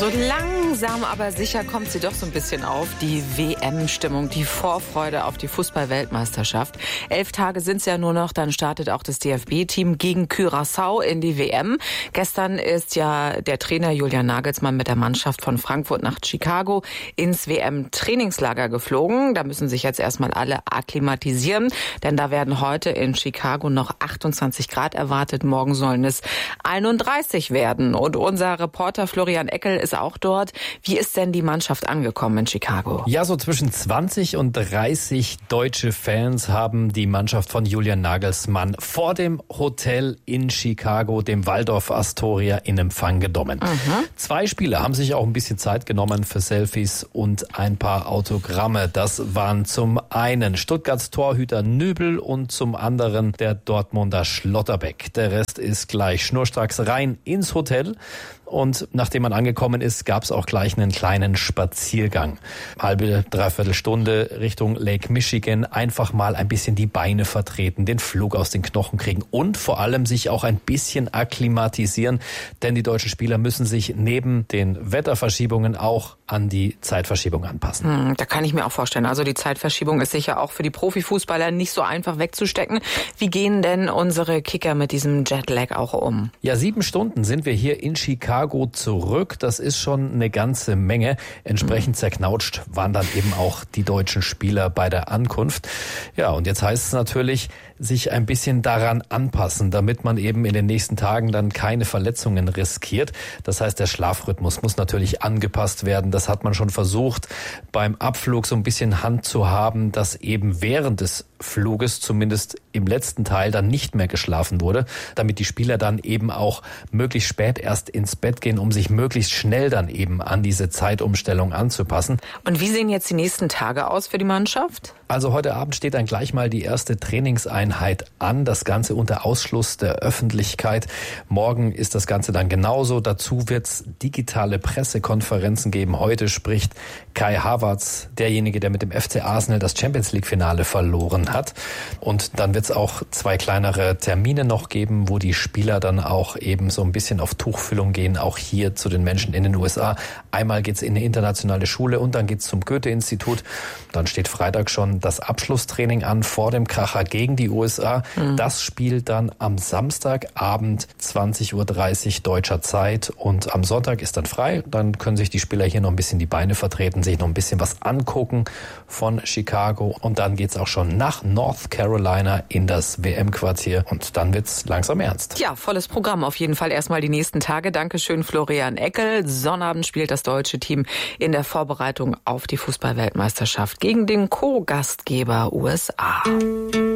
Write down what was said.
So langsam, aber sicher kommt sie doch so ein bisschen auf. Die WM-Stimmung, die Vorfreude auf die Fußball-Weltmeisterschaft. 11 Tage sind es ja nur noch, dann startet auch das DFB-Team gegen Curaçao in die WM. Gestern ist ja der Trainer Julian Nagelsmann mit der Mannschaft von Frankfurt nach Chicago ins WM-Trainingslager geflogen. Da müssen sich jetzt erstmal alle akklimatisieren, denn da werden heute in Chicago noch 28 Grad erwartet. Morgen sollen es 31 werden. Und unser Reporter Florian Eckel ist auch dort. Wie ist denn die Mannschaft angekommen in Chicago? Ja, so zwischen 20 und 30 deutsche Fans haben die Mannschaft von Julian Nagelsmann vor dem Hotel in Chicago, dem Waldorf Astoria, in Empfang genommen. 2 Spieler haben sich auch ein bisschen Zeit genommen für Selfies und ein paar Autogramme. Das waren zum einen Stuttgarts Torhüter Nübel und zum anderen der Dortmunder Schlotterbeck. Der Rest ist gleich schnurstracks rein ins Hotel. Und nachdem man angekommen ist, gab es auch gleich einen kleinen Spaziergang. Halbe, dreiviertel Stunde Richtung Lake Michigan. Einfach mal ein bisschen die Beine vertreten, den Flug aus den Knochen kriegen und vor allem sich auch ein bisschen akklimatisieren. Denn die deutschen Spieler müssen sich neben den Wetterverschiebungen auch an die Zeitverschiebung anpassen. Da kann ich mir auch vorstellen. Also die Zeitverschiebung ist sicher auch für die Profifußballer nicht so einfach wegzustecken. Wie gehen denn unsere Kicker mit diesem Jetlag auch um? Ja, 7 Stunden sind wir hier in Chicago zurück. Das ist schon eine ganze Menge. Entsprechend zerknautscht waren dann eben auch die deutschen Spieler bei der Ankunft. Ja, und jetzt heißt es natürlich, sich ein bisschen daran anpassen, damit man eben in den nächsten Tagen dann keine Verletzungen riskiert. Das heißt, der Schlafrhythmus muss natürlich angepasst werden. Das hat man schon versucht, beim Abflug so ein bisschen Hand zu haben, dass eben während des Fluges, zumindest im letzten Teil, dann nicht mehr geschlafen wurde, damit die Spieler dann eben auch möglichst spät erst ins Bett gehen, um sich möglichst schnell dann eben an diese Zeitumstellung anzupassen. Und wie sehen jetzt die nächsten Tage aus für die Mannschaft? Also heute Abend steht dann gleich mal die erste Trainingseinheit an. Das Ganze unter Ausschluss der Öffentlichkeit. Morgen ist das Ganze dann genauso. Dazu wird es digitale Pressekonferenzen geben. Heute spricht Kai Havertz, derjenige, der mit dem FC Arsenal das Champions-League-Finale verloren hat. Und dann wird es auch 2 kleinere Termine noch geben, wo die Spieler dann auch eben so ein bisschen auf Tuchfüllung gehen, auch hier zu den Menschen in den USA. Einmal geht's in eine internationale Schule und dann geht's zum Goethe-Institut. Dann steht Freitag schon das Abschlusstraining an vor dem Kracher gegen die USA. Das spielt dann am Samstagabend 20:30 Uhr deutscher Zeit und am Sonntag ist dann frei. Dann können sich die Spieler hier noch ein bisschen die Beine vertreten, sich noch ein bisschen was angucken von Chicago und dann geht's auch schon nach North Carolina in das WM-Quartier und dann wird's langsam ernst. Ja, volles Programm auf jeden Fall erstmal die nächsten Tage. Dankeschön, Florian Eckel. Sonnabend spielt das deutsche Team in der Vorbereitung auf die Fußball-Weltmeisterschaft gegen den Co-Gastgeber USA.